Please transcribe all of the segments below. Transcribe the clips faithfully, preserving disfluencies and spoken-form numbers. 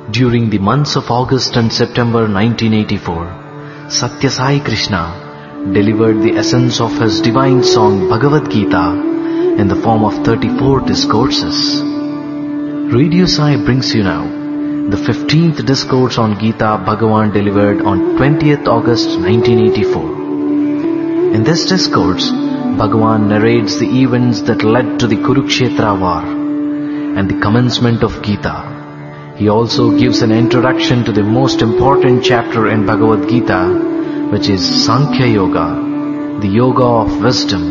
During the months of August and September nineteen eighty-four, Satya Sai Krishna delivered the essence of his divine song Bhagavad Gita in the form of thirty-four discourses. Radio Sai brings you now the fifteenth discourse on Gita Bhagavan delivered on twentieth August nineteen eighty-four. In this discourse, Bhagavan narrates the events that led to the Kurukshetra war and the commencement of Gita. He also gives an introduction to the most important chapter in Bhagavad Gita, which is Sankhya Yoga, the Yoga of Wisdom.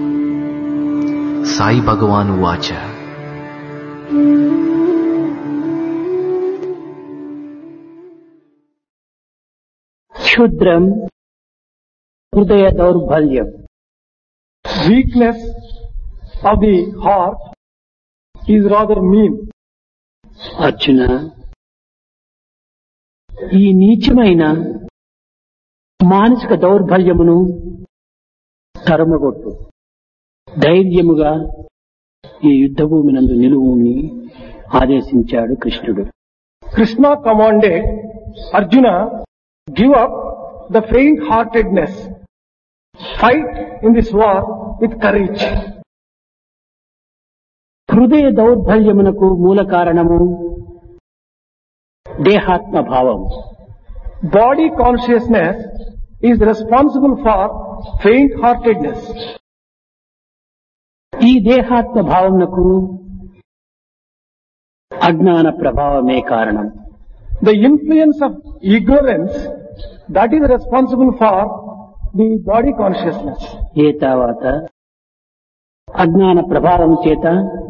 Sai Bhagavan Uvacha. Kshudram Hridaya Daurbhalyam. Weakness of the heart is rather mean. Arjuna, ఈ నీచమైన మానసిక దౌర్బల్యమును తరమగొట్టు. ధైర్యముగా ఈ యుద్ధభూమినందు నిలువుని ఆదేశించాడు కృష్ణుడు. Krishna commanded Arjuna, give up the faint-heartedness. Fight in this war with courage. హృదయ దౌర్బల్యమునకు మూల కారణము దేహాత్మ భావం. Body consciousness is responsible for faint-heartedness. ఈ దేహాత్మ భావమునకు అజ్ఞాన ప్రభావమే కారణం. The influence of ignorance, that is responsible for the body consciousness. ఏ తర్వాత అజ్ఞాన ప్రభావం చేత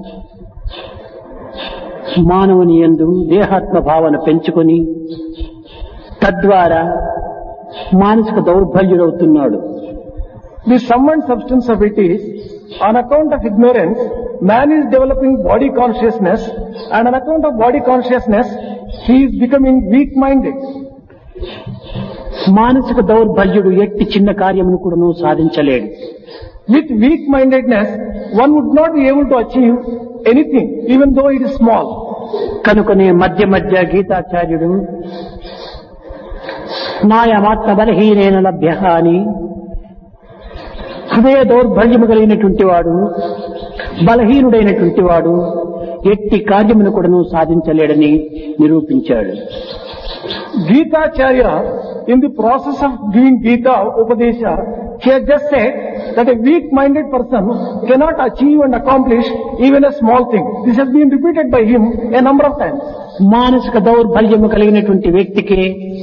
మానవుని యందు దేహాత్మ భావన పెంచుకొని తద్వారా మానసిక దౌర్బల్యుడవుతున్నాడు. The sum and substance of it is, on account of ignorance, man is developing body consciousness, and on account of body consciousness, he is becoming weak-minded. మానసిక దౌర్బల్యుడు ఎట్టి చిన్న కార్యమును కూడాను సాధించలేడు. With weak-mindedness, one would not be able to achieve anything, even though it is small. కనుకనే మధ్య మధ్య గీతాచార్యుడు నాయమాత్మ బలహీనేన లభ్య అని హృదయ దౌర్బల్యము కలిగినటువంటి వాడు, బలహీనుడైనటువంటి వాడు ఎట్టి కార్యమును కూడాను సాధించలేడని నిరూపించాడు. Gitacharya, in the process of giving Gita Upadesha, he has just said that a weak-minded person cannot achieve and accomplish even a small thing. This has been repeated by him a number of times. మానసిక దౌర్బల్యము కలిగినటువంటి వ్యక్తికి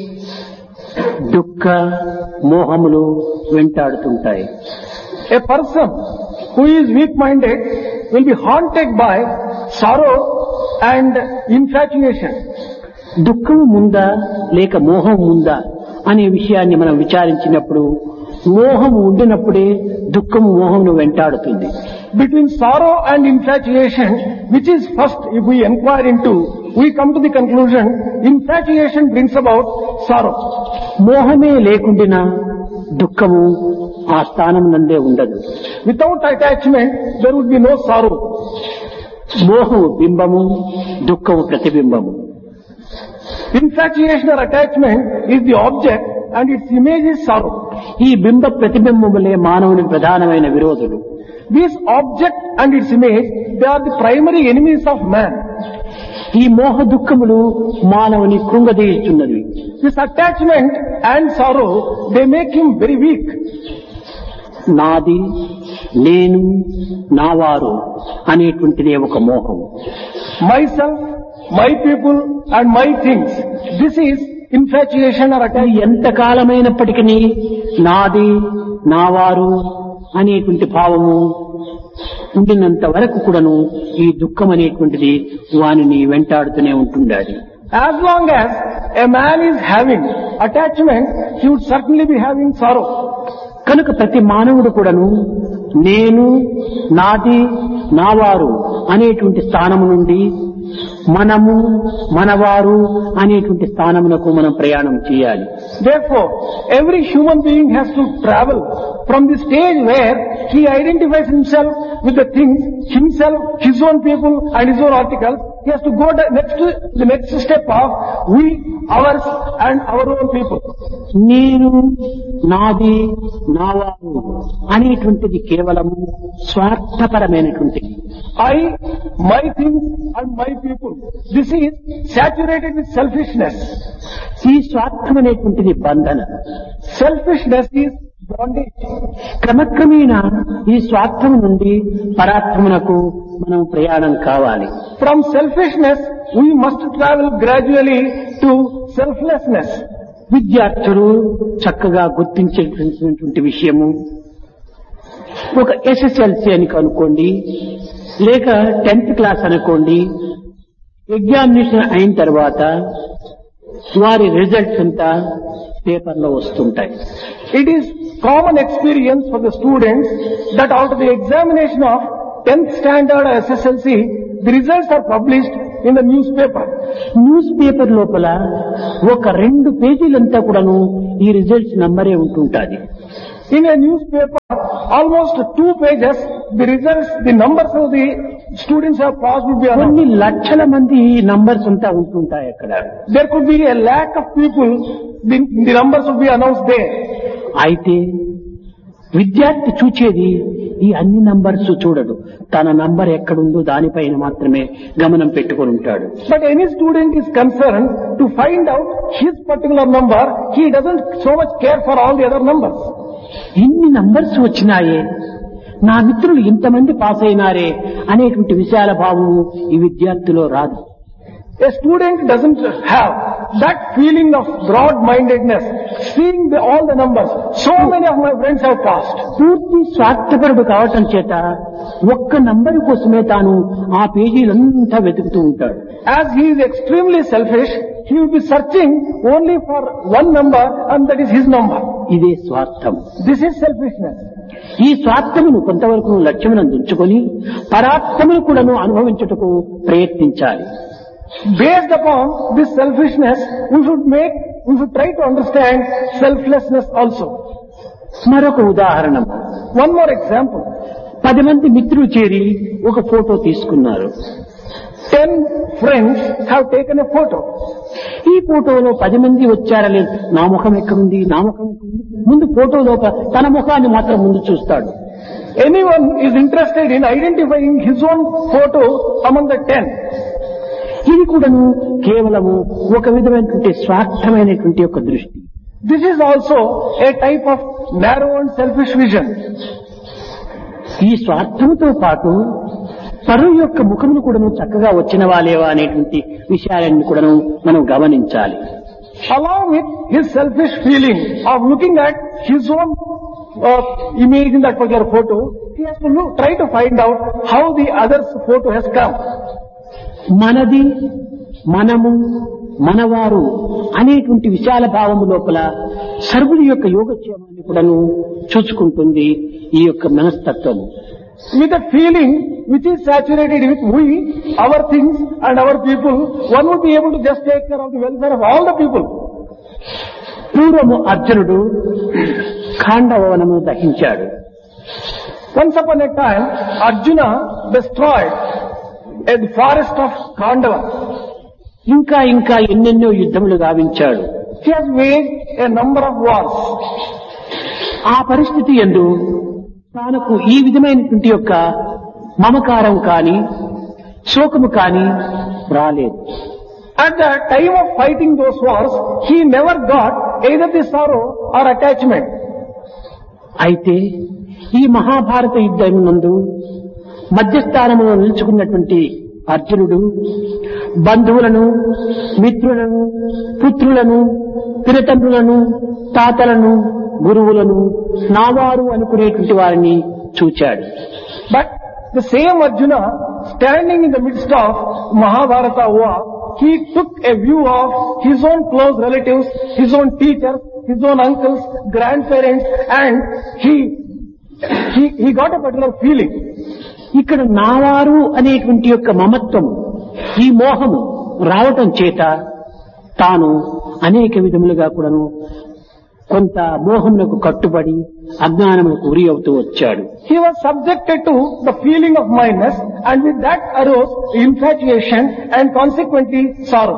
దుఃఖ మోహములు వెంటాడుతుంటాయి. A person who is weak-minded will be haunted by sorrow and infatuation. దుఃఖము ముందా లేక మోహం ముందా అనే విషయాన్ని మనం విచారించినప్పుడు మోహము ఉండినప్పుడే దుఃఖము మోహమును వెంటాడుతుంది. Between sorrow and infatuation, which is first, if we inquire into, we come to the conclusion, infatuation brings about sorrow. మోహమే లేకుండినా దుఃఖము ఆ స్థానం నందే ఉండదు. Without attachment, there would be no sorrow. మోహము బింబము, దుఃఖము ప్రతిబింబము. Infatuation or attachment is the object and its image is sorrow. ఈ బింబ ప్రతిబింబములే మానవుని ప్రధానమైన విరోధులు. This object and its image, they are the primary enemies of man. ఈ మోహ దుఃఖములు మానవుని కృంగదీయుచున్నవి. This attachment and sorrow, they make him very weak. నాది, నేను, నావారు అనేటువంటిదే ఒక మోహం. Myself, my people and my things. This is infatuation or attachment. ఎంత కాలమైనప్పటికీ నాది, నావారు అనేటువంటి భావము ఉండినంత వరకు కూడాను ఈ దుఃఖం అనేటువంటిది వానిని వెంటాడుతూనే ఉంటుండాలి. As long as a man is having attachment, he would certainly be having sorrow. కనుక ప్రతి మానవుడు కూడాను నేను, నాది, నావారు అనేటువంటి స్థానము నుండి మనము, మనవారు అనేటువంటి స్థానమునకు మనం ప్రయాణం చేయాలి. Therefore, every human being has to travel from the stage where he identifies himself with the things, himself, his own people and his own articles, he has to go the next to the next step of we, ours and our own people. నేను నాది నావారు అనేటువంటిది కేవలము స్వార్థపరమైనటువంటిది. I, my things and my people. This is saturated with selfishness. ఈ స్వార్థం అనేటువంటిది బంధన. Selfishness is bondage. క్రమక్రమేణా ఈ స్వార్థం నుండి పరార్థమునకు మనం ప్రయాణం కావాలి. From selfishness, we must travel gradually to selflessness. విద్యార్థులు చక్కగా గుర్తించేటువంటి విషయము ఒక ఎస్ఎస్ఎల్సి అని అనుకోండి, లేక టెన్త్ క్లాస్ అనుకోండి, ఎగ్జామినేషన్ అయిన తర్వాత వారి రిజల్ట్స్ అంతా పేపర్లో వస్తుంటాయి. It is common experience for the students that after the examination of tenth standard or S S L C, the results are published in the newspaper. News paper లోపల ఒక రెండు పేజీలంతా కూడాను ఈ results నంబరే ఉంటుంటాది. In a newspaper, almost two pages, the results, the numbers of the students have passed will be కొన్ని announced. లక్షల మంది ఈ numbers అంతా ఉంటుంటాయి అక్కడ. There could be a lakh of people, the, the numbers will be announced there. అయితే విద్యార్థి చూచేది ఈ అన్ని నంబర్స్ చూడడు. తన నంబర్ ఎక్కడుందో దానిపైన మాత్రమే గమనం పెట్టుకొని ఉంటాడు. But any student is concerned to find out his particular number. He doesn't so much care for all the other numbers. ఇన్ని నంబర్స్ వచ్చినాయే, నా మిత్రులు ఇంతమంది పాస్ అయినారే అనేటువంటి విశాల భావము ఈ విద్యార్థిలో రాదు. A student doesn't have that feeling of broad-mindedness, seeing the, all the numbers. So many of my friends have passed. పూర్తి స్వార్థపరుడు కావటం చేత ఒక్క నంబర్ కోసమే తాను ఆ పేజీలంతా వెతుకుతూ ఉంటాడు. As he is extremely selfish, he will be searching only for one number and that is his number. ఇదే స్వార్థం. This is selfishness. ఈ స్వార్థమును కొంతవరకు లక్ష్యమునందు ఉంచుకొని పరార్థమును కూడాను అనుభవించుటకు ప్రయత్నించాలి. Based upon this selfishness, we should make, we should try to understand selflessness also. మరొక ఉదాహరణ, One more example. పది మంది మిత్రులు చేరి ఒక ఫోటో తీసుకున్నారు. Ten friends have taken a photo. ఈ ఫోటోలో పది మంది వచ్చారా లేదు, నా ముఖం ఎక్కడుంది, నా ముఖం ఎక్కడుంది, ముందు ఫోటోలో తన ముఖాన్ని మాత్రం ముందు చూస్తాడు. Anyone is interested in identifying his own photo among the ten. ఇది కూడాను కేవలము ఒక విధమైనటువంటి స్వార్థమైనటువంటి ఒక దృష్టి. This is also a type of narrow and selfish vision. ఈ స్వార్థంతో పాటు పరువు యొక్క ముఖమును కూడాను చక్కగా వచ్చినవా లేవా అనేటువంటి విషయాలన్నీ కూడాను మనం గమనించాలి. Along with his selfish feeling of looking at his own uh, image in that particular photo, he has to look, try to find out how the other's photo has come. మనది, మనము, మనవారు అనేటువంటి విశాల భావము లోపల సర్వుని యొక్క యోగక్షేమాన్ని కూడాను చూసుకుంటుంది ఈ యొక్క మనస్తత్వము. With a feeling which is saturated with we, our things and our people, one would be able to just take care of the welfare of all the people. పూర్వము అర్జునుడు ఖాండవనము దహించాడు. Once upon a time, Arjuna destroyed a forest of Khandava. ఇంకా ఇంకా ఎన్నెన్నో యుద్ధములు గావించాడు. He has waged a number of wars. ఆ పరిస్థితి యందు తానకు ఈ విధమైనటువంటి యొక్క మమకారం కాని శోకము కాని రాలేదు. At the time of fighting those wars, he never got either the sorrow or attachment. అయితే ఈ మహాభారత యుద్ధమునందు మధ్యస్థానంలో నిలుచుకున్నటువంటి అర్జునుడు బంధువులను, మిత్రులను, పుత్రులను, పినతండ్రులను, తాతలను, గురువులను నావారు అనుకునేటువంటి వారిని చూచాడు. But the same Arjuna, standing in the midst of Mahabharata war, he took a view of his own close relatives, his own teachers, his own uncles, grandparents, and he he, he got a particular feeling. ఇక్కడ నావారు అనేటువంటి యొక్క మమత్వం, ఈ మోహము రావటం చేత తాను అనేక విధములుగా కూడాను కొంత మోహమునకు కట్టుబడి అజ్ఞానమునకు గురి అవుతూ వచ్చాడు. He was subjected to the feeling of mindness, and with that arose infatuation and consequently sorrow.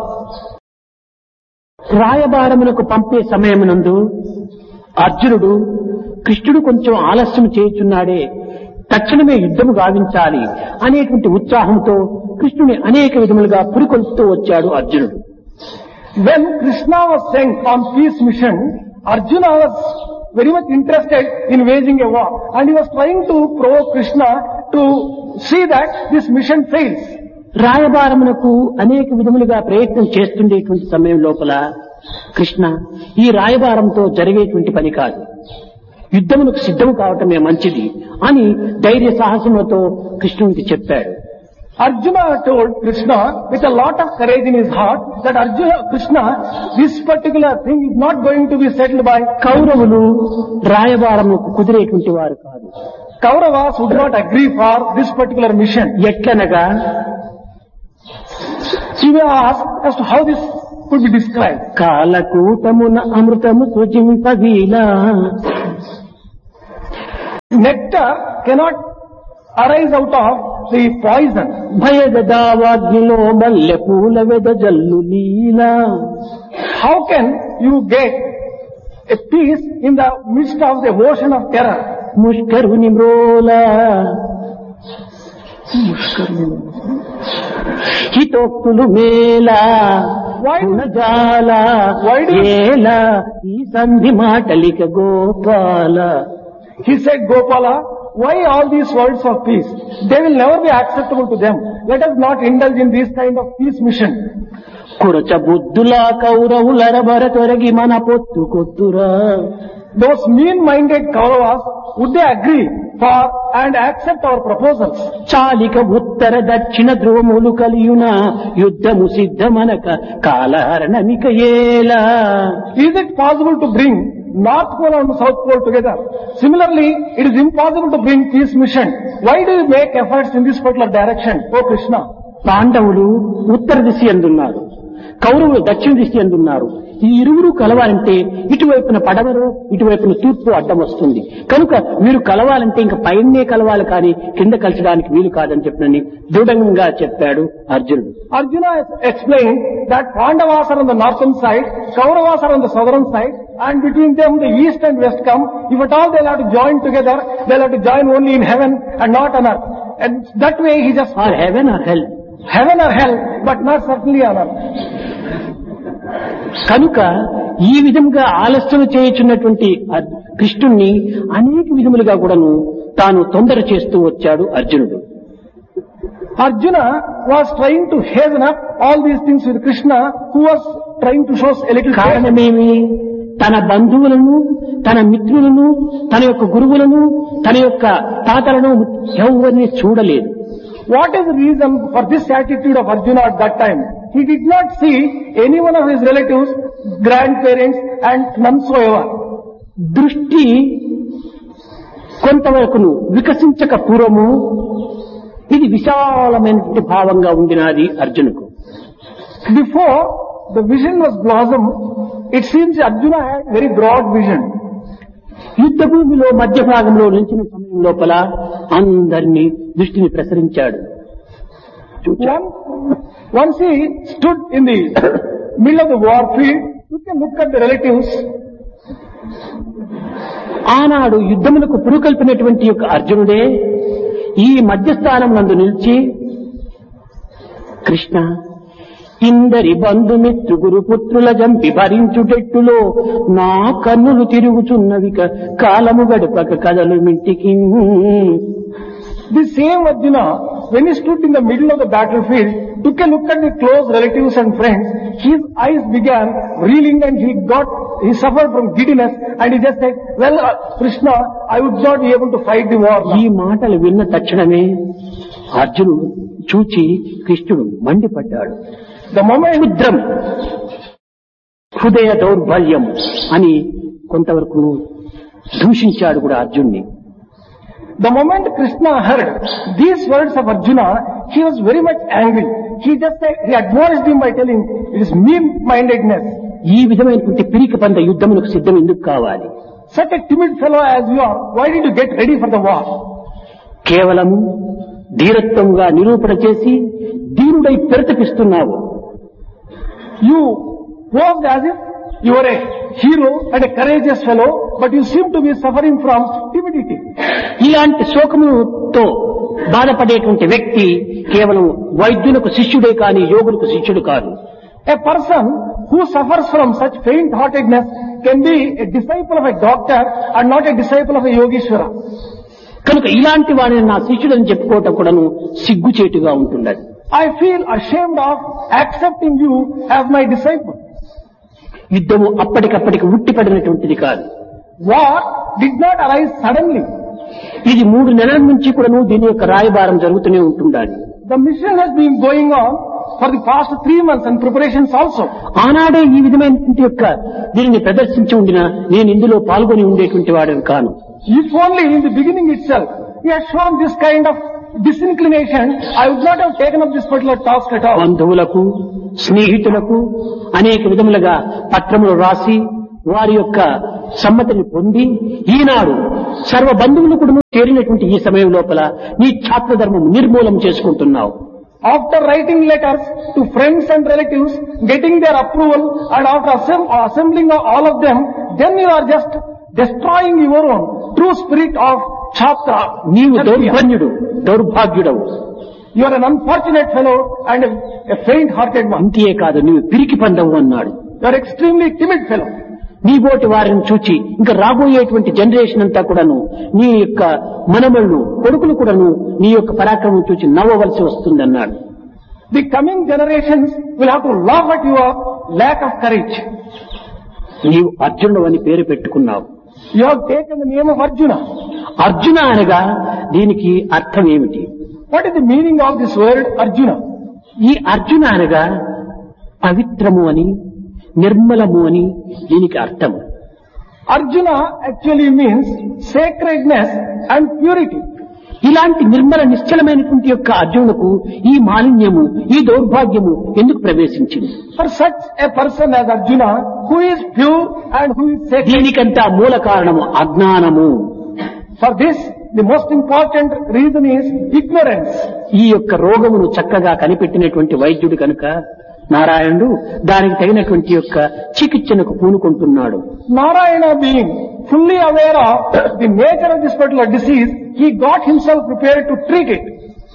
రాయబారమునకు పంపే సమయమునందు అర్జునుడు కృష్ణుడు కొంచెం ఆలస్యం చేయుచున్నాడే, తక్షణమే యుద్ధము గావించాలి అనేటువంటి ఉత్సాహంతో కృష్ణుని అనేక విధములుగా పురికొల్పుతూ వచ్చాడు అర్జునుడు. When Krishna was sent on peace mission, Arjuna was very much interested in waging a war, and he was trying to provoke Krishna to see that this mission fails. రాయబారమునకు అనేక విధములుగా ప్రయత్నం చేస్తుండేటువంటి సమయం లోపల కృష్ణ ఈ రాయబారంతో జరిగేటువంటి పని కాదు, యుద్ధమునకు సిద్ధము కావటమే మంచిది అని ధైర్య సాహసములతో కృష్ణునికి చెప్పాడు. Arjuna told Krishna with a lot of courage in his heart that Arjuna, Krishna, this particular thing is not going to be settled by కౌరవులు రాయబారముకు కుదిరేటువంటి వారు కాదు. Kauravas would not agree for this particular mission. ఎట్లనగా She may ask as to how this could be described. కాలకూటమున అమృతము సృజింపవీలా, nectar cannot arise out of the poison. భయదావాగ్నిలో మల్లె పూల వెదజల్లు లీలా, How can you get a peace in the midst of the ocean of terror? ముష్కరుని మ్రోల హితోక్తులు మేలా గుణజాల ఏల ఈ సంధి మాటలిక Gopala. He said, Gopala, why all these words of peace? They will never be acceptable to them. Let us not indulge in this kind of peace mission. కురచ బుద్ధులా కౌరవులరబర తొరగి మన పొత్తు కొత్తురా. Those mean-minded Kauravas, would they agree for and accept our proposals? చాలిక ఉత్తర దక్షిణ ధ్రువములు కలియున యుద్ధము సిద్ధమనక కాలహరణమిక ఏలా. Is it possible to bring North Pole and South Pole together? Similarly, it is impossible to bring peace mission. Why do you make efforts in this particular direction, O Krishna? పాండవులు ఉత్తర దిశ ఎందున్నారు, కౌరవులు దక్షిణ దిశ ఎందున్నారు. ఈ ఇరువురు కలవాలంటే ఇటువైపున పడవరు, ఇటువైపున తూర్పు అడ్డం వస్తుంది. కనుక మీరు కలవాలంటే ఇంకా పైనే కలవాలి, కానీ కింద కలిసడానికి వీలు కాదని చెప్పినని దృఢంగా చెప్పాడు అర్జునుడు. Arjuna has explained that Pandavas are on the northern side, Kauravas are on the southern side, and between them the east and west come. If at all they'll have to join together, they'll have to join only in heaven and not on earth. And that way he just... Or heaven or hell. Heaven or hell, but not certainly on earth. కనుక ఈ విధంగా ఆలస్యం చేయుచున్నటువంటి కృష్ణుణ్ణి అనేక విధములుగా కూడాను తాను తొందర చేస్తూ వచ్చాడు అర్జునుడు. Arjuna was trying to hasten up all these things with Krishna, who was trying to show a little... కారణమేమి? తన బంధువులను, తన మిత్రులను, తన యొక్క గురువులను, తన యొక్క తాతలను ఎవరిని చూడలేదు. What is the reason for this attitude of Arjuna at that time? He did not see any one of his relatives, grandparents and none so ever. దృష్టి కొంతవరకును వికసించక పూర్వము ఇది విశాలమైనటువంటి భావంగా ఉండినది అర్జునుకు. Before the vision was blossomed, it seems Arjuna had very broad vision. యుద్ధ భూమిలో మధ్య భాగంలో నిలిచిన సమయం లోపల అందరినీ దృష్టిని ప్రసరించాడు. One, once he stood in the middle of the war field, you can look at the relatives. ఆనాడు యుద్ధములకు పురుకల్పినటువంటి యొక్క అర్జునుడే ఈ మధ్యస్థానం నందు నిలిచి, కృష్ణ ఇందరి బంధుమిత్రు గురు పుత్రుల జంపి భరించుటెట్టులో నా కన్నులు తిరుగుచున్నవిక కాలము గడపక కదలు మింటికి. The same Arjuna, when he stood in the middle of the battlefield, took a look at the close relatives and friends. His eyes began reeling and he got, he suffered from giddiness, and he just said, well, uh, Krishna, I would not be able to fight the war now. ఈ మాటలు విన్న తక్షణమే అర్జునుడు చూచి కృష్ణుడు మండిపడ్డాడు. The moment క్షుద్రం హృదయ దౌర్బల్యం అని కొంతవరకు దూషించాడు కూడా అర్జున్ని. The moment Krishna heard these words of Arjuna, he was very much angry. He just said, he admonished him by telling, it is mean-mindedness. ఈ విధమైనటువంటి పిరికి పంద యుద్ధములకు సిద్ధం ఎందుకు కావాలి? Such a timid fellow as you are, why did you get ready for the war? కేవలము ధీరత్వంగా నిరూపణ చేసి దీనుడై ప్రతిపిస్తున్నావు. You posed as if you were a hero and a courageous fellow, but you seem to be suffering from timidity. ఇలాంటి శోకముతో బాధపడేటువంటి వ్యక్తి కేవలం వైద్యులకు శిష్యుడే కాని యోగులకు శిష్యుడు కాదు. A person who suffers from such faint-heartedness can be a disciple of a doctor and not a disciple of a yogeshwara. కనుక ఇలాంటి వాడిని నా శిష్యుడని చెప్పుకోవటం కూడాను సిగ్గుచేటుగా ఉంటున్నది. I feel ashamed of accepting you as my disciple. యుద్ధము అప్పటికప్పటికి ఉట్టిపడినటువంటిది కాదు. War did not arise suddenly. ఇది మూడు నెలల నుంచి కూడాను దీని యొక్క రాయబారం జరుగుతూనే ఉంటుండాలి. The mission has been going on for the past three months and preparations also. ఆనాడే ఈ విధమైనటువంటి యొక్క దీనిని ప్రదర్శించి ఉండినా నేను ఇందులో పాల్గొని ఉండేటువంటి వాడిని కాను. If only in the beginning itself he had shown this kind of disinclination, I would not have taken up this particular task at all. బంధువులకు స్నేహితులకు అనేక విధములుగా పత్రములు రాసి వారి యొక్క సమ్మతిని పొంది ఈనాడు సర్వ బంధువులు కూడా చేరినటువంటి ఈ సమయం లోపల నీ ఛాత్ర ధర్మం నిర్మూలం చేసుకుంటున్నావు. After writing letters to friends and relatives, getting their approval, and after assemb- assembling all of them, then you are just destroying your own true spirit of Chhatra. నీవు దౌర్భాగ్యుడు, దౌర్భాగ్యుడవు. You are an unfortunate fellow and a, a faint-hearted one. అంతే కాదు, నీవు పిరికి పందవు అన్నాడు. You are extremely timid fellow. నీ బోటి వారిని చూచి ఇంకా రాబోయేటువంటి జనరేషన్ అంతా కూడాను నీ యొక్క మనమళ్ళు కొడుకులు కూడాను నీ యొక్క పరాక్రమం చూచి నవ్వవలసి వస్తుంది అన్నాడు. The coming generations will have to laugh at your lack of courage. నీవు అర్జునుడు అని పేరు పెట్టుకున్నావు. You have taken the name of Arjuna. Arjuna అనగా దీనికి అర్థం ఏమిటి? What is the meaning of this word Arjuna? ఈ అర్జున అనగా పవిత్రము అని నిర్మలము అని దీనికి అర్థం. Arjuna actually means sacredness and purity. ఇలాంటి నిర్మల నిశ్చలమైనటువంటి యొక్క అర్జునులకు ఈ మాలిన్యము, ఈ దౌర్భాగ్యము ఎందుకు ప్రవేశించింది? For such a person as Arjuna, who is pure and who is sacred, దీనికంతా మూల కారణము అజ్ఞానము. for this the most important reason is ignorance. ఈ యొక్క రోగమును చక్కగా కనిపెట్టినటువంటి వైద్యుడు కనుక నారాయణుడు దానికి తగినటువంటి యొక్క చికిత్సకు పూనుకుంటున్నాడు. Narayana being fully aware of the nature of this particular disease, he got himself prepared to treat it.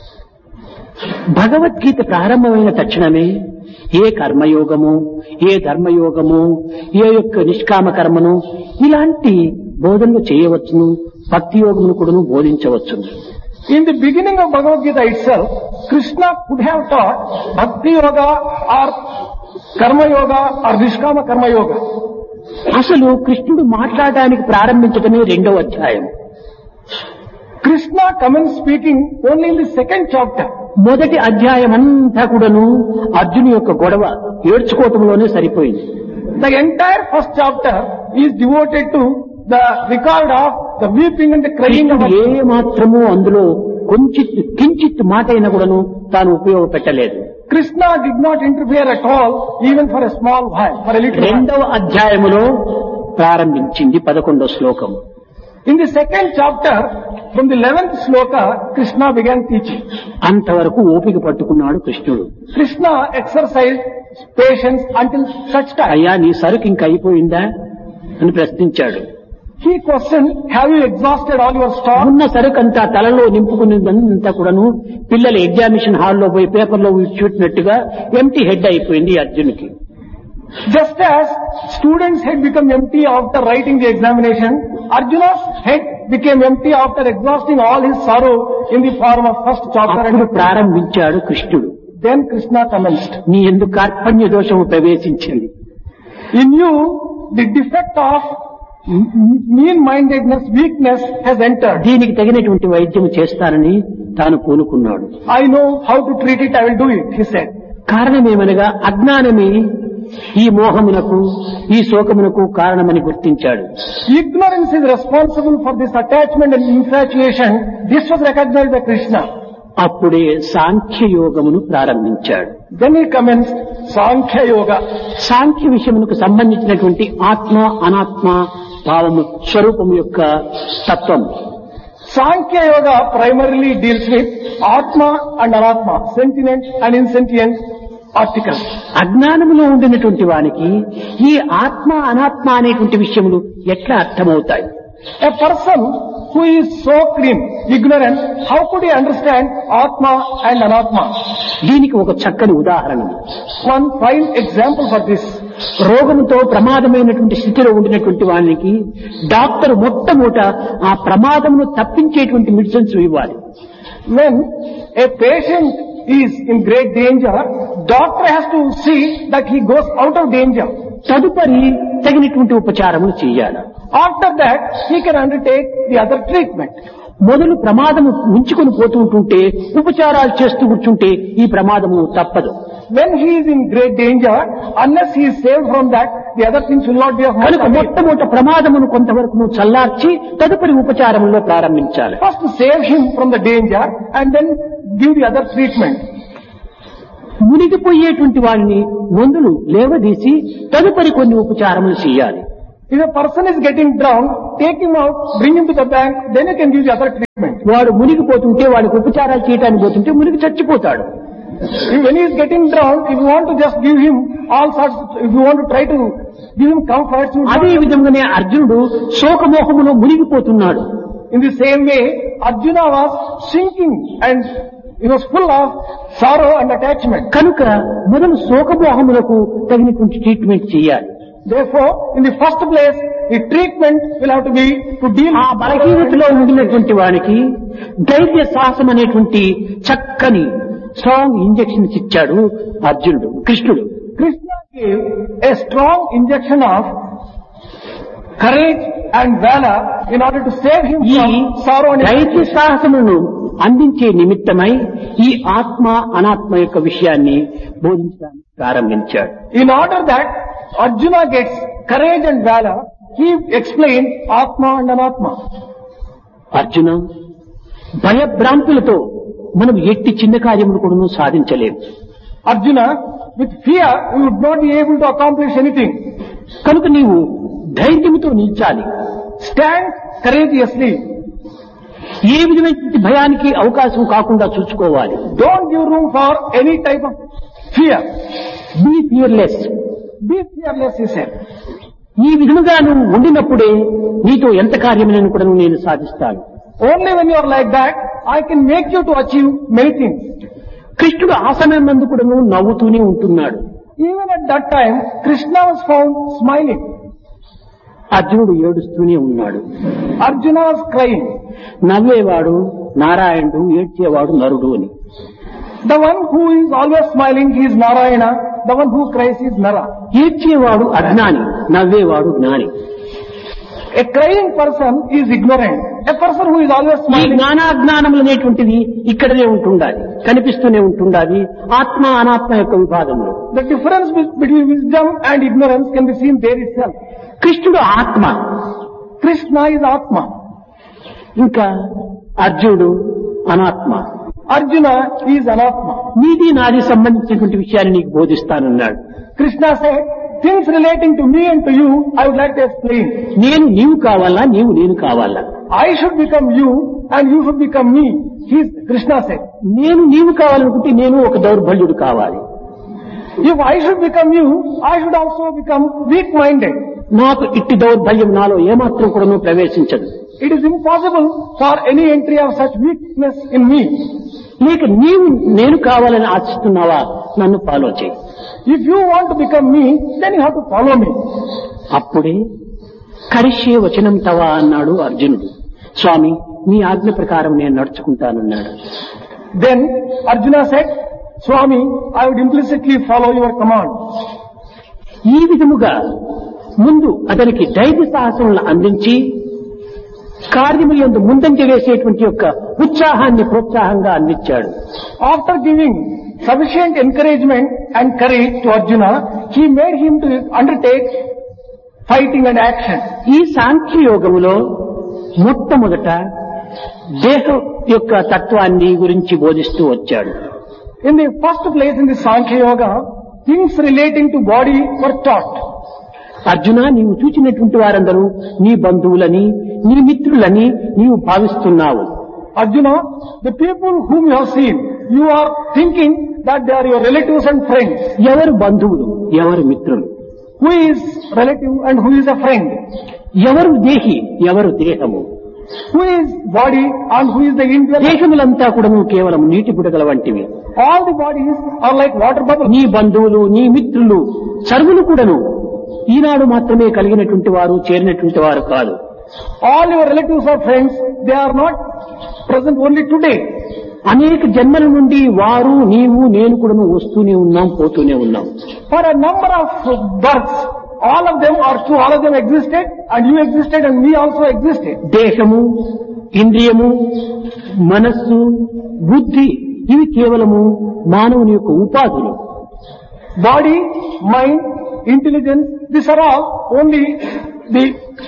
Bhagavad Gita ప్రారంభమైన తక్షణమే ఏ కర్మయోగము, ఏ ధర్మయోగము, ఏ యొక్క నిష్కామ కర్మను ఇలాంటి బోధనలు చేయవచ్చును, భక్తి యోగమును కూడాను బోధించవచ్చును. In the beginning of Bhagavad Gita itself, Krishna could have taught Bhakti Yoga or Karma Yoga or Nishkama Karma Yoga. అసలు కృష్ణుడు మాట్లాడడానికి ప్రారంభించడమే రెండవ అధ్యాయం. Krishna commenced speaking only in the second chapter. మొదటి అధ్యాయం అంతా కూడాను అర్జును యొక్క గొడవ ఏడ్చుకోవటంలోనే సరిపోయింది. The entire first chapter is devoted to the record of the weeping and the crying of కృష్ణుడు ఏ మాత్రము అందులో కొంచిత్ కించిత్ మాట అయినా కూడాను తాను ఉపయోగపెట్టలేదు. Krishna did not interfere at all, even for a small while, for a little while. రెండవ అధ్యాయములో ప్రారంభించింది పదకొండవ శ్లోకం. In the second chapter, from the eleventh sloka, Krishna began teaching. అంతవరకు ఓపిక పట్టుకున్నాడు కృష్ణుడు. Krishna exercised patience until such time. అయ్యా నీ సరుకు ఇంక అయిపోయిందా అని ప్రశ్నించాడు. He questioned, have you exhausted all your stock? ఉన్న సరుకంతా తలలో నింపుకునేదంతా కూడాను పిల్లలు ఎగ్జామినేషన్ హాల్లో పోయి పేపర్లో చూసినట్టుగా ఎంటీ హెడ్ అయిపోయింది అర్జునుకి. Just as students' head become empty after writing the examination, Arjuna's head became empty after exhausting all his sorrow in the form of first chapter. అప్పుడు ప్రారంభించాడు కృష్ణుడు. Then Krishna commenced. నీ ఎందుకు కార్పణ్య దోషము ప్రవేశించింది. In you, the defect of mean-mindedness, weakness has entered. దీనికి తగినటువంటి వైద్యం చేస్తానని తాను పూనుకున్నాడు. I know how to treat it, I will do it, he said. కారణమేమనగా అజ్ఞానమే ఈ మోహమునకు, ఈ శోకమునకు కారణమని గుర్తించాడు. Ignorance is responsible for this attachment and infatuation. This was recognized by Krishna. అప్పుడే సాంఖ్యయోగమును ప్రారంభించాడు. Then he commenced Sankhya Yoga. సాంఖ్య విషయమునకు సంబంధించినటువంటి ఆత్మ అనాత్మ భావము స్వరూపము యొక్క తత్వం. Sankhya Yoga primarily deals with Atma and Anatma, sentient and insentient articles. అజ్ఞానములో ఉండినటువంటి వానికి ఈ ఆత్మ అనాత్మ అనేటువంటి విషయములు ఎట్లా అర్థమవుతాయి? A person who is so clean, ignorant, how could he understand Atma and Anatma? దీనికి ఒక చక్కని ఉదాహరణ. One fine example for this. రోగముతో ప్రమాదమైనటువంటి స్థితిలో ఉండినటువంటి వానికి డాక్టర్ మొట్టమొదట ఆ ప్రమాదమును తప్పించేటువంటి మెడిసిన్స్ ఇవ్వాలి. When a patient is in great danger, doctor has to see that he goes out of danger. తదుపరి తగినటువంటి ఉపచారములు చేయాలి. After that, he can undertake the other treatment. మొదలు ప్రమాదము ఉంచుకొని పోతూ ఉంటుంటే ఉపచారాలు చేస్తూ కూర్చుంటే ఈ ప్రమాదము తప్పదు. When he is in great danger, unless he is saved from that, the other things will not be of much కనుక avail. మొట్టమొదట ప్రమాదమును కొంతవరకు చల్లార్చి తదుపరి ఉపచారంలో ప్రారంభించాలి. First save him from the danger and then give the other treatment. మునిగిపోయేటువంటి వాడిని మందులు లేవదీసి తదుపరి కొన్ని ఉపచారములు చేయాలి. If a person is getting drowned, take him out, bring him to the bank, then you can give the other treatment. వాడు మునిగిపోతుంటే వాడికి ఉపచారాలు చేయడానికి పోతుంటే మునిగి చచ్చిపోతాడు. If when he is getting drowned, if you want to just give him all sorts, if you want to try to give him comforts, you అదే విధంగానే అర్జునుడు శోకమోహములో మునిగిపోతున్నాడు. in the same way, Arjuna was sinking and he was full of sorrow and attachment. కనుక మొదలు శోకమోహములకు తగినటువంటి treatment చేయాలి. Therefore, in the first place, the treatment will have to be to deal ఆ బలహీనతలో ఉండినటువంటి వానికి ధైర్య సాహసం అనేటువంటి చక్కని స్ట్రాంగ్ ఇంజెక్షన్స్ ఇచ్చాడు అర్జునుడు కృష్ణుడు. Krishna gave a strong injection of courage and valor in order to save him ఈ from sorrow and ధైర్య సాహసములను అందించే నిమిత్తమై ఈ ఆత్మ అనాత్మ యొక్క విషయాన్ని బోధించడానికి ప్రారంభించాడు. in order that Arjuna gets courage and valor, he explained Atma and Anatma. Arjuna భయభ్రాంతులతో మనం ఎట్టి చిన్న కార్యములు కూడా సాధించలేము. Arjuna, with fear, we would not be able to accomplish anything. కనుక నీవు ధైర్యంతో నిల్చాలి. Stand courageously. ఏ విధమైన భయానికి అవకాశం కాకుండా చూసుకోవాలి. Don't give room for any type of fear. Be fearless. Be fearless, he said. ఈ విధముగా నువ్వు ఉండినప్పుడే నీతో ఎంత కార్యమైనా కూడా నేను సాధిస్తాను. Only when you are like that, I can make you to achieve many things. కృష్ణుడు ఆ సమయం నందు కూడా నవ్వుతూనే ఉంటున్నాడు. Even at that time, Krishna was found smiling. అర్జునుడు ఏడుస్తూనే ఉన్నాడు. Arjuna was crying. నవ్వేవాడు నారాయణుడు, ఏడ్చేవాడు నరుడు అని. The one who is always smiling, he is Narayana. The one who cries is Nara. ఏడ్చేవాడు అజ్ఞాని, నవ్వేవాడు జ్ఞాని. A crying person is ignorant. A person who is always ఈ smiling. జ్ఞానాజ్ఞానములు అనేటువంటిది ఇక్కడనే ఉంటుండాలి, కనిపిస్తూనే ఉంటుండాలి ఆత్మ అనాత్మ యొక్క విభాగంలో. The difference be- between wisdom and ignorance can be seen there itself. కృష్ణుడు ఆత్మ, Krishna is Atma. ఇంకా అర్జునుడు అనాత్మ. Arjuna is Anatma. నీది నాది సంబంధించినటువంటి విషయాన్ని నీకు బోధిస్తానన్నాడు. Krishna said, things relating to me and to you, I would like to explain. నేను నీవు కావాలా, నీవు నేను కావాలా? I should become you and you should become me. He, Krishna said. నేను నీవు కావాలనుకుంటే నేను ఒక దౌర్బల్యుడు కావాలి. If I should become you, I should also become weak-minded. నాకు ఇట్టి దౌర్బల్యం నాలో ఏమాత్రం కూడా ప్రవేశించదు. It is impossible for any entry of such weakness in me. నీకు నీవు నేను కావాలని ఆశిస్తున్నావా, నన్ను ఫాలో చేయి. If you want to become me, then you have to follow me. అప్పుడే కరిష్యే వచనం తవా అన్నాడు అర్జునుడు. స్వామి మీ ఆజ్ఞ ప్రకారం నేను నడుచుకుంటానన్నాడు. Then Arjuna said, Swami, I would implicitly follow your command. ఈ విధముగా ముందు అతనికి ధైర్య సాహసములను అందించి కార్యముల యందు ముందంజ వేసేటువంటి యొక్క ఉత్సాహాన్ని ప్రోత్సాహంగా అందించాడు. After giving sufficient encouragement and courage to Arjuna, he made him to undertake fighting and action. ఈ సాంఖ్యయోగములో మొట్టమొదట దేహం యొక్క తత్వాన్ని గురించి బోధిస్తూ వచ్చాడు. In the first place in the Sankhya Yoga, things relating to body were taught. Arjuna, నీవు చూచినటువంటి వారందరూ నీ బంధువులని నీ మిత్రులని నీవు భావిస్తున్నావు. Arjuna, the people whom you have seen, you are thinking that they are your relatives and friends. ఎవరు బంధువులు, ఎవరు మిత్రులు? Who is relative and who is a friend? ఎవరు దేహి, ఎవరు దేహము? Who is body and who is the individual? దేహములంతా కూడా కేవలం నీటి బుడగల వంటివి. All the bodies are like water bubbles. నీ బంధువులు నీ మిత్రులు సర్వులు కూడాను ఈనాడు మాత్రమే కలిగినటువంటి వారు, చేరినటువంటి వారు కాదు. All your relatives or friends, they are not present only today. అనేక జన్మల నుండి వారు నీవు నేను కూడాను వస్తూనే ఉన్నాం, పోతూనే ఉన్నాం. For a number of births, all of them or two, all of them existed and you existed and we also existed. దేహము, ఇంద్రియము, మనస్సు, బుద్ధి ఇవి కేవలము మానవుని యొక్క ఉపాధులు. Body, mind, intelligence, these are all only the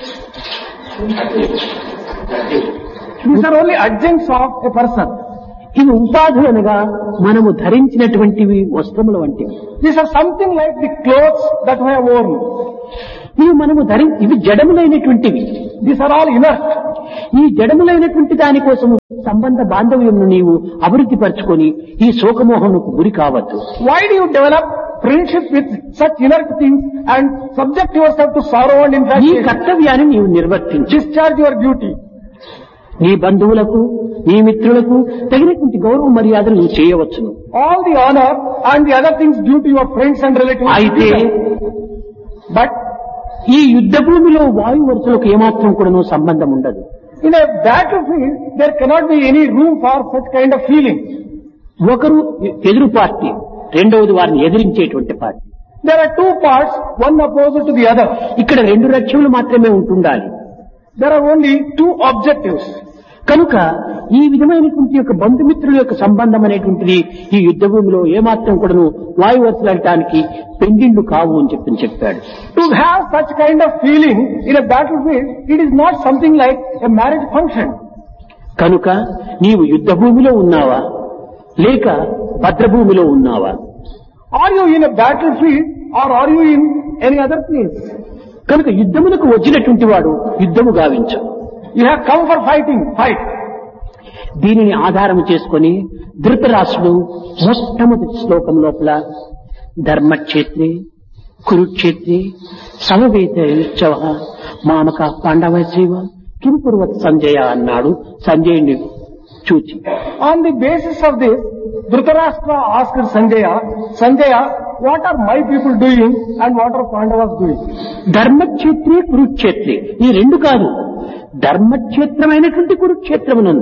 these are only adjuncts of a person. ఇవి ఉపాధులు అనగా మనము ధరించినటువంటివి వస్త్రముల వంటివి. These are something like the clothes that we have worn. ఇవి మనము ధరి ఇవి జడములైనటువంటివి. These are all inert. ఈ జడములైనటువంటి దానికోసము సంబంధ బాంధవ్యమును నీవు అభివృద్ధి పరచుకొని ఈ శోకమోహమునకు గురి కావద్దు. Why do you develop friendship with such inert things and subject yourself to sorrow and నీ infatuation? కర్తవ్యాన్ని నీవు నిర్వర్తించు. Discharge your duty. నీ బంధువులకు నీ మిత్రులకు తగినటువంటి గౌరవ మర్యాదలు నువ్వు చేయవచ్చును. All the honor and the other things due to your friends and relatives. అయితే But ఈ యుద్ధ భూమిలో వాయు వరుసలకు ఏమాత్రం కూడా సంబంధం ఉండదు. in a battlefield, there cannot be any room for such kind of feeling. ఒకరు ఎదురు పార్టీ, రెండవది వారిని ఎదిరించేటువంటి party. There are two parts, one opposite to the other. ఇక్కడ రెండు లక్ష్యములు మాత్రమే ఉంటుండాలి. There are only two objectives. కనుక ఈ విధమైనటువంటి యొక్క బంధుమిత్రుల యొక్క సంబంధం అనేటువంటిది ఈ యుద్ధ భూమిలో ఏమాత్రం కూడాను వాయు వరుసలటానికి పెండిండ్లు కావు అని చెప్పి చెప్పాడు. To have such kind of feeling in a battlefield, it is not something like a marriage function. కనుక నీవు యుద్ధ భూమిలో ఉన్నావా లేక భద్రభూమిలో ఉన్నావా? Are you in a battlefield or are you in any other place? కనుక యుద్ధమునకు వచ్చినటువంటి వాడు యుద్ధము గావించు. You have come for fighting, fight. దీనిని ఆధారం చేసుకొని ధృతరాష్ట్రుడు మొట్టమొదటి శ్లోకం లోపల ధర్మక్షేత్రే కురుక్షేత్రే సమవేత ఉత్సవ మామక పాండవ శివ కిం కుర్వత్ సంజయ అన్నాడు సంజయుని చూచి. On the basis of this, Dhritarashtra asked Sanjaya, Sanjaya, what are my people doing and what are Pandavas doing? ధర్మక్షేత్రే కురుక్షేత్రే ఈ రెండు కాదు, ధర్మక్షేత్రమైనటువంటి కురుక్షేత్రమునందు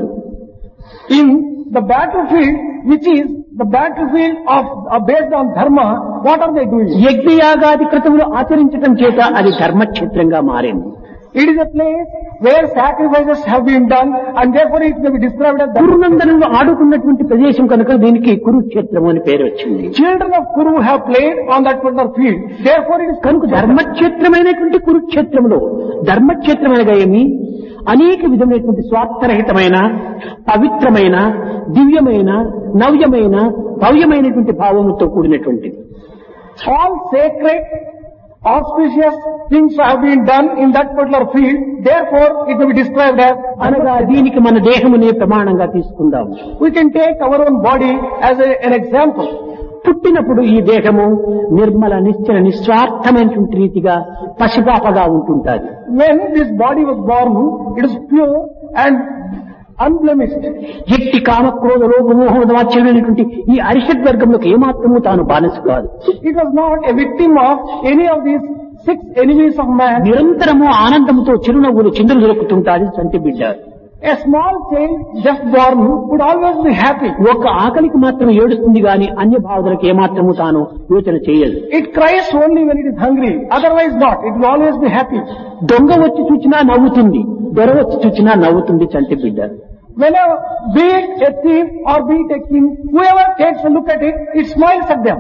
In the battlefield, which is the battlefield of uh, based on dharma, what are they doing? యజ్ఞయాగాది క్రతువులు ఆచరించటం చేత అది ధర్మక్షేత్రంగా మారింది. It is a place where sacrifices have been done and therefore it may be described as dharma. కురునందనంలో ఆడుకున్నటువంటి ప్రదేశం కనుక దీనికి కురుక్షేత్రం అని పేరు వచ్చింది. Children of Kuru have played on that particular field. Therefore it is కనుక ధర్మక్షేత్రమైనటువంటి కురుక్షేత్రంలో ధర్మక్షేత్రమైనగా ఏమి అనేక విధమైనటువంటి స్వార్థరహితమైన పవిత్రమైన దివ్యమైన నవ్యమైన భవ్యమైనటువంటి భావముతో కూడినటువంటిది. all sacred, auspicious things have been done in that particular field. Therefore it may be described as అనగా దీనికి మన దేహమునే ప్రమాణంగా తీసుకుందాం. we can take our own body as a, an example. పుట్టినప్పుడు ఈ దేహము నిర్మల నిశ్చల నిస్వార్థమైనటువంటి రీతిగా పసిపాపగా ఉంటుంటాది. When this body was born, it is pure and unblemished. ఎట్టి కామక్రోధ లోపమోహమైనటువంటి ఈ అరిషడ్ వర్గంలోకి ఏమాత్రము తాను బానిస కాదు. It was not a victim of any of these six enemies of man. నిరంతరము ఆనందముతో చిరునవ్వులు చిందులు దొరుకుతుంటాది సంటి బిడ్డ. A small child just born would always be happy. ఒక్క ఆకలికి మాత్రం ఏడుస్తుంది గాని అన్య భావనలకు ఏమాత్రము తాను యోచన చేయదు. It cries only when it is hungry. Otherwise not. It will always be happy. దొంగ వచ్చి చూచినా నవ్వుతుంది, దొర వచ్చి చూచినా నవ్వుతుంది చంటి బిడ్డ. Whenever, be it a thief or be it a king, whoever takes a look at it, it smiles at them.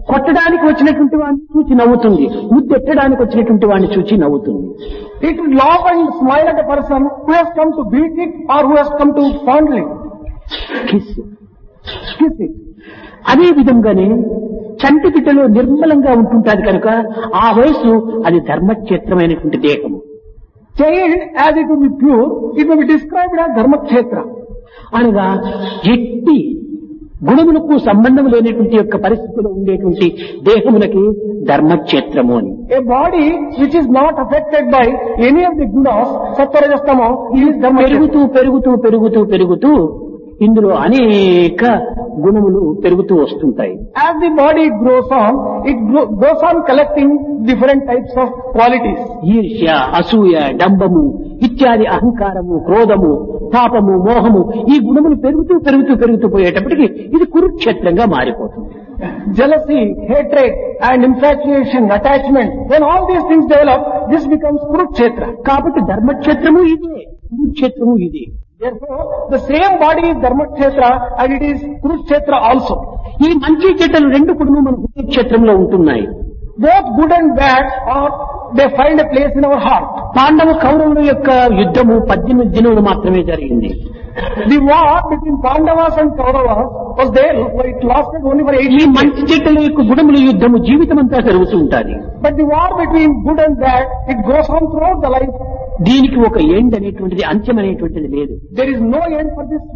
కొట్టడానికి వచ్చినటువంటి వాడిని చూచి నవ్వుతుంది, ముద్దెట్టడానికి వచ్చినటువంటి వాడిని చూచి నవ్వుతుంది. It will laugh and smile at a person who has come to beat it or who has come to fondle it. Kiss kiss it. అదే విధంగానే చంటి బిడ్డలో నిర్మలంగా ఉంటుంటాది కనుక ఆ వయసు అది ధర్మక్షేత్రమైనటువంటి దేహము. Child, as it will be pure, it will be described as dharmakshetra. అనగా ఎట్టి గుణములకు సంబంధం లేనటువంటి యొక్క పరిస్థితిలో ఉండేటువంటి దేహమునకి ధర్మక్షేత్రము అని. A body which is not affected by any of the gunas, sattva rajas tamo, is dharmakshetra. పెరుగుతూ పెరుగుతూ పెరుగుతూ పెరుగుతూ ఇందులో అనేక గుణములు పెరుగుతూ వస్తుంటాయి. As the body grows on, it gro- goes on collecting different types of qualities. ఈర్ష్య, అసూయ, డంబము ఇత్యాది అహంకారము, క్రోధము, తాపము, మోహము ఈ గుణములు పెరుగుతూ పెరుగుతూ పెరుగుతూ పోయేటప్పటికి ఇది కురుక్షేత్రంగా మారిపోతుంది. Jealousy, hatred and infatuation, attachment, when all these things develop, this becomes Kurukshetra. కాబట్టి ధర్మక్షేత్రము ఇదే, కురుక్షేత్రము ఇది. Therefore, the same body is Dharmakshetra and it is Kurukshetra also. ఈ మంచి చెడ్డలు రెండు కూడా మన కురుక్షేత్రంలో ఉంటున్నాయి. Both good and bad are, they find a place in our heart. పాండవ కౌరవుల యొక్క యుద్ధము పద్దెనిమిది దినములు మాత్రమే జరిగింది. The war between Pandavas and Kauravas was there, but it lasted only for eight ఈ years. మంచి చెడ్డల యొక్క గుణముల యుద్ధము జీవితం అంతా జరుగుతూ ఉంటుంది. But the war between good and bad, it goes on throughout the life. దీనికి ఒక ఎండ్ అనేటువంటిది, అంత్యం అనేటువంటిది లేదు. There is no end for this